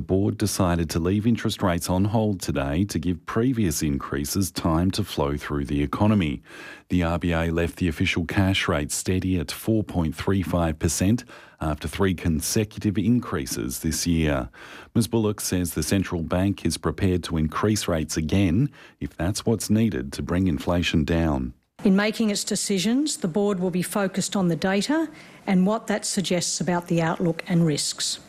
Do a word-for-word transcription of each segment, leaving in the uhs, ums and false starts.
board decided to leave interest rates on hold today to give previous increases time to flow through the economy. The R B A left the official cash rate steady at four point three five percent after three consecutive increases this year. Miz Bullock says the central bank is prepared to increase rates again if that's what's needed to bring inflation down. In making its decisions, the board will be focused on the data and what that suggests about the outlook and risks.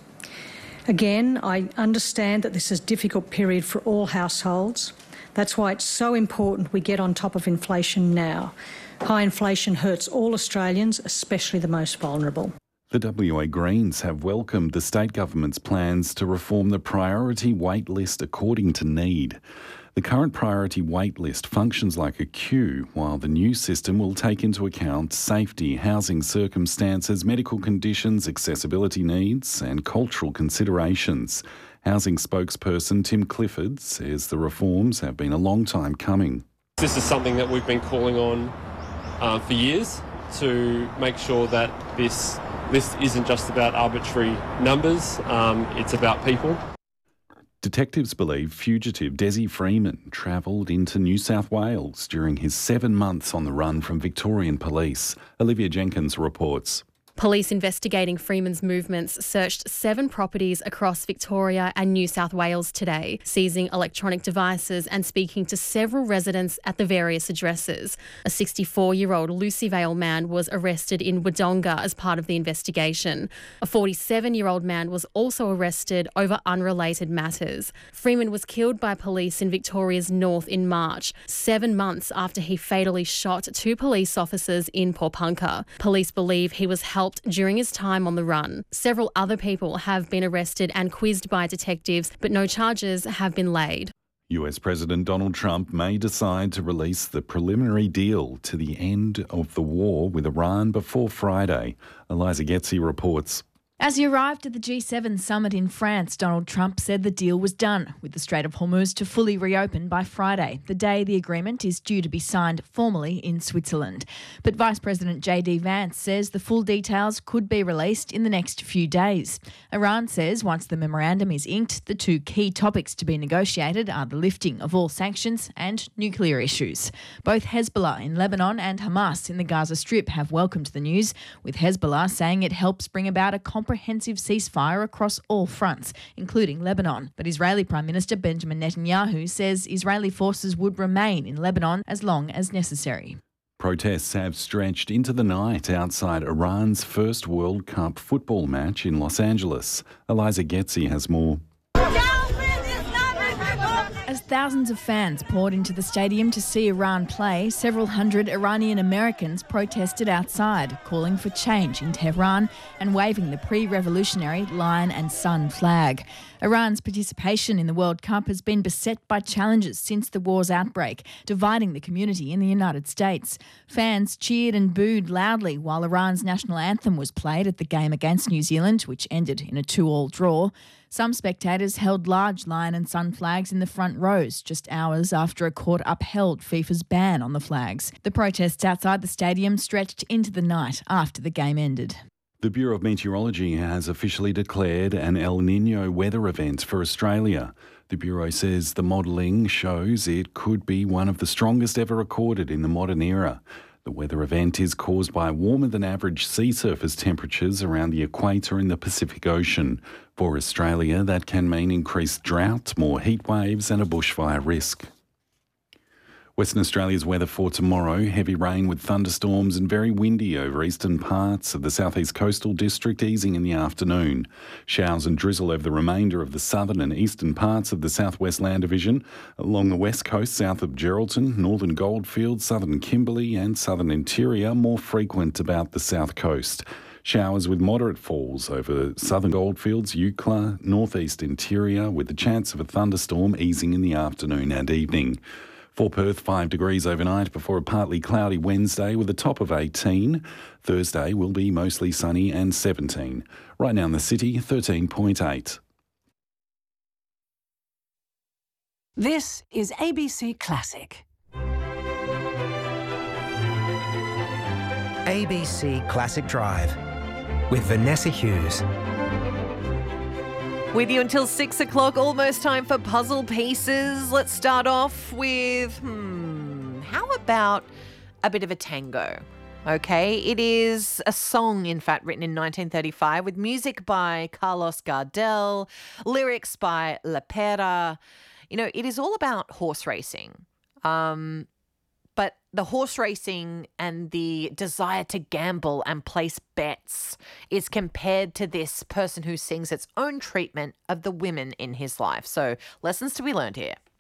Again, I understand that this is a difficult period for all households. That's why it's so important we get on top of inflation now. High inflation hurts all Australians, especially the most vulnerable. The W A Greens have welcomed the state government's plans to reform the priority wait list according to need. The current priority wait list functions like a queue, while the new system will take into account safety, housing circumstances, medical conditions, accessibility needs and cultural considerations. Housing spokesperson Tim Clifford says the reforms have been a long time coming. This is something that we've been calling on uh, for years to make sure that this list isn't just about arbitrary numbers, um, it's about people. Detectives believe fugitive Desi Freeman travelled into New South Wales during his seven months on the run from Victorian police. Olivia Jenkins reports. Police investigating Freeman's movements searched seven properties across Victoria and New South Wales today, seizing electronic devices and speaking to several residents at the various addresses. A sixty-four-year-old Lucy Vale man was arrested in Wodonga as part of the investigation. A forty-seven-year-old man was also arrested over unrelated matters. Freeman was killed by police in Victoria's north in March, seven months after he fatally shot two police officers in Pawnpukka. Police believe he was held during his time on the run. Several other people have been arrested and quizzed by detectives, but no charges have been laid. U S President Donald Trump may decide to release the preliminary deal to the end of the war with Iran before Friday. Eliza Getzi reports. As he arrived at the G seven summit in France, Donald Trump said the deal was done, with the Strait of Hormuz to fully reopen by Friday, the day the agreement is due to be signed formally in Switzerland. But Vice President J D Vance says the full details could be released in the next few days. Iran says once the memorandum is inked, the two key topics to be negotiated are the lifting of all sanctions and nuclear issues. Both Hezbollah in Lebanon and Hamas in the Gaza Strip have welcomed the news, with Hezbollah saying it helps bring about a comprehensive comprehensive ceasefire across all fronts, including Lebanon. But Israeli Prime Minister Benjamin Netanyahu says Israeli forces would remain in Lebanon as long as necessary. Protests have stretched into the night outside Iran's first World Cup football match in Los Angeles. Eliza Getzi has more. As thousands of fans poured into the stadium to see Iran play, several hundred Iranian Americans protested outside, calling for change in Tehran and waving the pre-revolutionary lion and sun flag. Iran's participation in the World Cup has been beset by challenges since the war's outbreak, dividing the community in the United States. Fans cheered and booed loudly while Iran's national anthem was played at the game against New Zealand, which ended in a two-all draw. Some spectators held large lion and sun flags in the front rows just hours after a court upheld FIFA's ban on the flags. The protests outside the stadium stretched into the night after the game ended. The Bureau of Meteorology has officially declared an El Niño weather event for Australia. The Bureau says the modelling shows it could be one of the strongest ever recorded in the modern era. The weather event is caused by warmer than average sea surface temperatures around the equator in the Pacific Ocean. For Australia, that can mean increased drought, more heat waves and a bushfire risk. Western Australia's weather for tomorrow: heavy rain with thunderstorms and very windy over eastern parts of the southeast coastal district, easing in the afternoon. Showers and drizzle over the remainder of the southern and eastern parts of the southwest land division, along the west coast south of Geraldton, northern Goldfields, southern Kimberley and southern interior, more frequent about the south coast. Showers with moderate falls over southern Goldfields, Eucla, northeast interior, with the chance of a thunderstorm easing in the afternoon and evening. For Perth, five degrees overnight before a partly cloudy Wednesday with a top of eighteen. Thursday will be mostly sunny and seventeen. Right now in the city, thirteen point eight. This is A B C Classic. A B C Classic Drive with Vanessa Hughes. With you until six o'clock, almost time for puzzle pieces. Let's start off with, hmm, how about a bit of a tango? Okay, it is a song, in fact, written in nineteen thirty-five with music by Carlos Gardel, lyrics by La Pera. You know, it is all about horse racing. Um, but the horse racing and the desire to gamble and place bets is compared to this person who sings its own treatment of the women in his life. So lessons to be learned here.